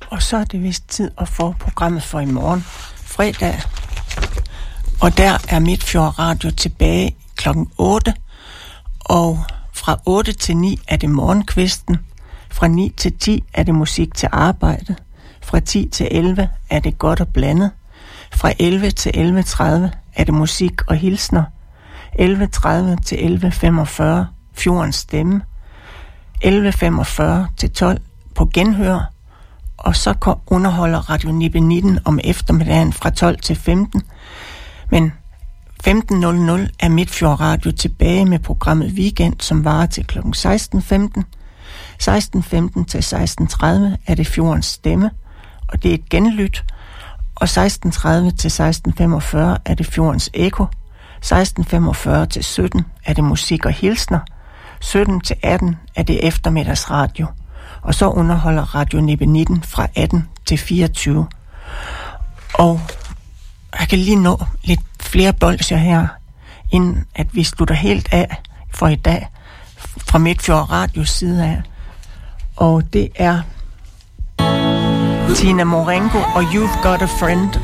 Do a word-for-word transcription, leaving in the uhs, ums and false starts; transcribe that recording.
Og så er det vist tid at få programmet for i morgen, fredag. Og der er Midtfjord Radio tilbage klokken otte. Og fra otte til ni er det morgenkvisten. Fra ni til ti er det musik til arbejde. Fra ti til elleve er det godt og blandet. Fra elleve til elleve tredive er det musik og hilsner. elleve tredive til elleve femogfyrre Fjordens Stemme. elleve femogfyrre til tolv på genhør. Og så underholder Radio Nibe nitten om eftermiddagen fra tolv til femten. Men femten nul nul er Midtfjord Radio tilbage med programmet Weekend, som varer til klokken seksten femten. seksten femten til seksten tredive er det Fjordens Stemme, og det er et genlyt. Og seksten tredive til seksten femogfyrre er det Fjordens Eko. seksten femogfyrre til sytten er det musik og hilsner. sytten til atten er det eftermiddagsradio. Og så underholder Radio Nibe nitten fra atten til fireogtyve. Og jeg kan lige nå lidt flere bolsjer her, inden at vi slutter helt af for i dag fra Midtfjord Radios side af. Og det er Tina Morengo og You've Got a Friend.